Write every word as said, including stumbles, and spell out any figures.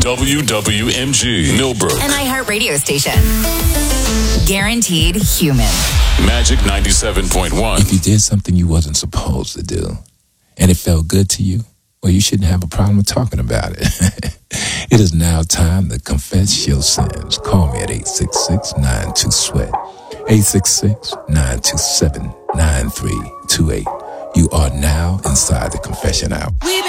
W W M G, Millbrook. An iHeart radio station. Guaranteed human. Magic ninety-seven point one. If you did something you wasn't supposed to do, and it felt good to you, well, you shouldn't have a problem talking about it. It is now time to confess your sins. Call me at eight six six, nine two, sweat. eight six six, nine two seven, nine three two eight. You are now inside the confession hour.